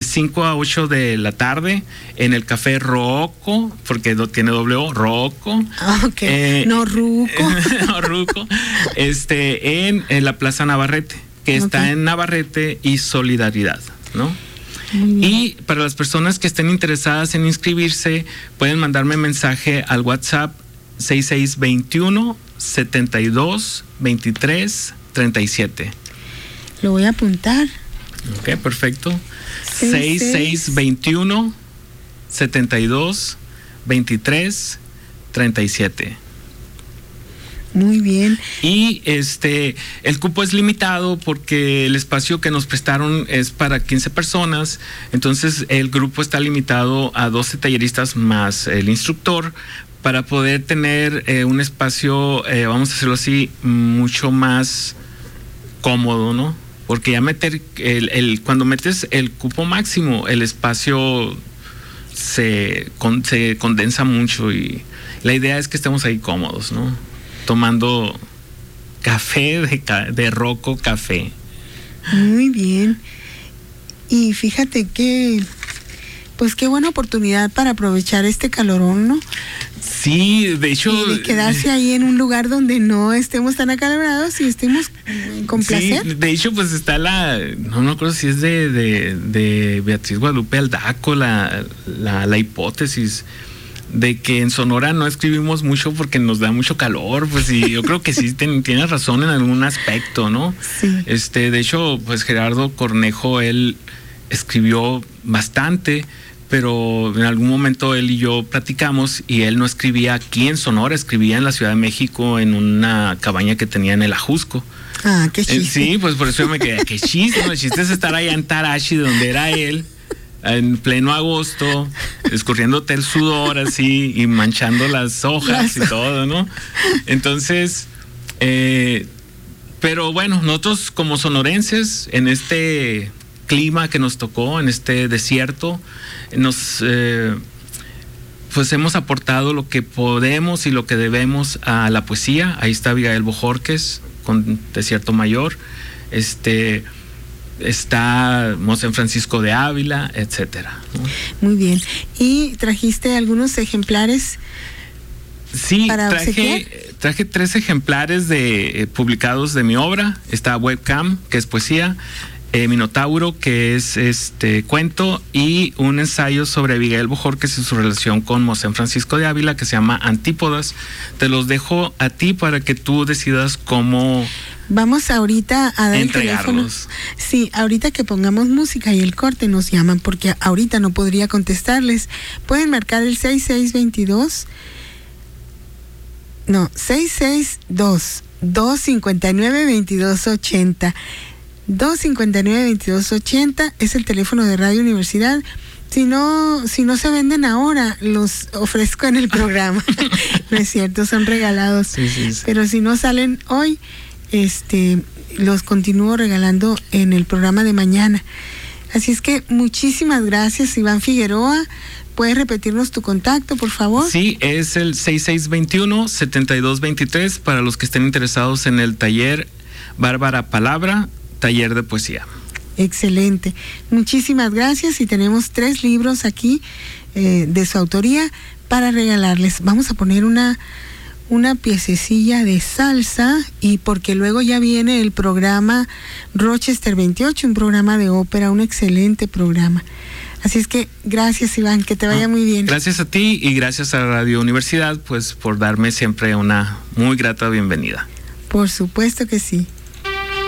5 a 8 de la tarde en el Café Rooco, porque tiene doble O, Rooco. Ok, no Ruco. No, Ruco. En la Plaza Navarrete, que está en Navarrete y Solidaridad, ¿no? Y para las personas que estén interesadas en inscribirse, pueden mandarme mensaje al WhatsApp 6621 72 23 37. Lo voy a apuntar. Ok, perfecto. 6621 72 23 37. Muy bien. Y el cupo es limitado porque el espacio que nos prestaron es para 15 personas, entonces el grupo está limitado a 12 talleristas más el instructor para poder tener un espacio, vamos a hacerlo así, mucho más cómodo, ¿no? Porque ya cuando metes el cupo máximo, el espacio se condensa mucho y la idea es que estemos ahí cómodos, ¿no? Tomando café de Rooco Café. Muy bien. Y fíjate que, pues qué buena oportunidad para aprovechar este calorón, ¿no? Sí, de hecho. Y de quedarse ahí en un lugar donde no estemos tan acalorados y estemos con placer. Sí, de hecho, pues está no me acuerdo si es de Beatriz Guadalupe Aldaco, la hipótesis de que en Sonora no escribimos mucho porque nos da mucho calor, pues, y yo creo que sí tienes razón en algún aspecto, ¿no? Sí. De hecho, pues Gerardo Cornejo, él escribió bastante, pero en algún momento él y yo platicamos y él no escribía aquí en Sonora, escribía en la Ciudad de México en una cabaña que tenía en el Ajusco. Ah, qué chiste. Sí, pues por eso yo me quedé, qué chiste, ¿no? El chiste es estar allá en Tarashi, donde era él, en pleno agosto, escurriéndote el sudor así y manchando las hojas y todo, ¿no? Entonces, pero bueno, nosotros como sonorenses, en este clima que nos tocó, en este desierto, pues hemos aportado lo que podemos y lo que debemos a la poesía. Ahí está Abigail Bojorquez con Desierto Mayor, está Mosén Francisco de Ávila, etcétera, ¿no? Muy bien. ¿Y trajiste algunos ejemplares? Sí, traje 3 ejemplares publicados de mi obra. Está Webcam, que es poesía, Minotauro, que es cuento, y un ensayo sobre Abigail Bojorquez y su relación con Mosén Francisco de Ávila, que se llama Antípodas. Te los dejo a ti para que tú decidas cómo. Vamos ahorita a dar el teléfono. Sí, ahorita que pongamos música y el corte nos llaman, porque ahorita no podría contestarles. Pueden marcar el 662-259-2280. 259-2280 es el teléfono de Radio Universidad. Si no se venden ahora, los ofrezco en el programa. No es cierto, son regalados. Sí. Pero si no salen hoy, los continúo regalando en el programa de mañana. Así es que muchísimas gracias, Iván Figueroa. ¿Puedes repetirnos tu contacto, por favor? Sí, es el 6621-7223 para los que estén interesados en el taller Bárbara Palabra, taller de poesía. Excelente. Muchísimas gracias y tenemos 3 libros aquí de su autoría para regalarles. Vamos a poner una piececilla de salsa y porque luego ya viene el programa Rochester 28, un programa de ópera, un excelente programa. Así es que gracias, Iván, que te vaya muy bien. Gracias a ti y gracias a Radio Universidad, pues por darme siempre una muy grata bienvenida. Por supuesto que sí.